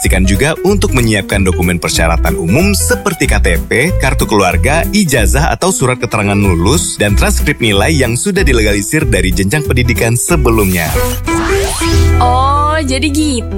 pastikan juga untuk menyiapkan dokumen persyaratan umum seperti KTP, kartu keluarga, ijazah atau surat keterangan lulus, dan transkrip nilai yang sudah dilegalisir dari jenjang pendidikan sebelumnya. Oh, jadi gitu.